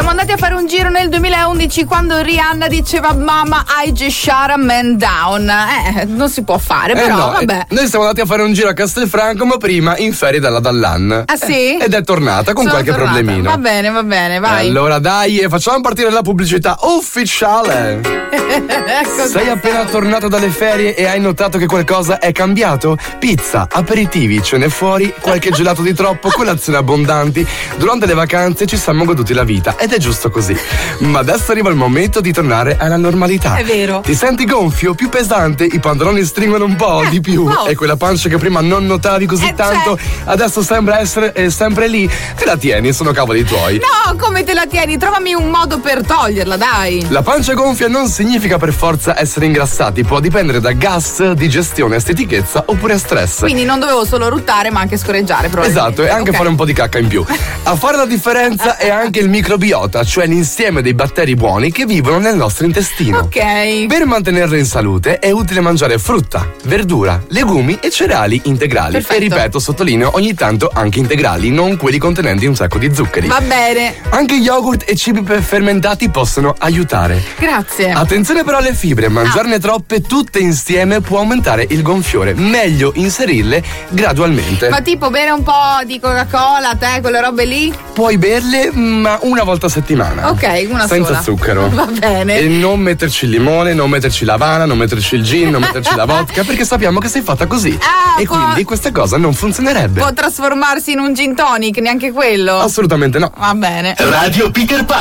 Siamo andati a fare un giro nel 2011 quando Rihanna diceva Mama I just shut a man down. Non si può fare, però no, vabbè. Noi siamo andati a fare un giro a Castelfranco, ma prima in ferie dalla Dallan. Ah sì? Ed è tornata con qualche problemino. Va bene, vai. Allora dai, facciamo partire la pubblicità ufficiale. Sei appena tornato dalle ferie e hai notato che qualcosa è cambiato? Pizza, aperitivi, cene fuori, qualche gelato di troppo, colazioni abbondanti. Durante le vacanze ci siamo goduti la vita ed è giusto così. Ma adesso arriva il momento di tornare alla normalità. È vero. Ti senti gonfio, più pesante, i pantaloni stringono un po' di più e quella pancia che prima non notavi così tanto adesso sembra essere sempre lì. Te la tieni, sono cavoli tuoi. No, come te la tieni? Trovami un modo per toglierla, dai. La pancia gonfia non significa per forza essere ingrassati, può dipendere da gas, digestione, stitichezza oppure stress. Quindi non dovevo solo ruttare ma anche scorreggiare probabilmente. Esatto, e anche fare un po' di cacca in più. A fare la differenza è anche il microbiota, cioè l'insieme dei batteri buoni che vivono nel nostro intestino. Ok. Per mantenerlo in salute è utile mangiare frutta, verdura, legumi e cereali integrali. Perfetto. E ripeto, sottolineo, ogni tanto anche integrali, non quelli contenenti un sacco di zuccheri. Va bene. Anche yogurt e cibi fermentati possono aiutare. Grazie. Attenzione però alle fibre, mangiarne troppe tutte insieme può aumentare il gonfiore. Meglio inserirle gradualmente. Ma tipo bere un po' di Coca-Cola, tè, quelle robe lì? Puoi berle, ma una volta a settimana. Ok, una senza sola. zucchero. Va bene. E non metterci il limone, non metterci l'Havana, non metterci il gin, non metterci la vodka, perché sappiamo che sei fatta così. E quindi questa cosa non funzionerebbe. Può trasformarsi in un gin tonic, neanche quello? Assolutamente no. Va bene. Radio Peter Pan.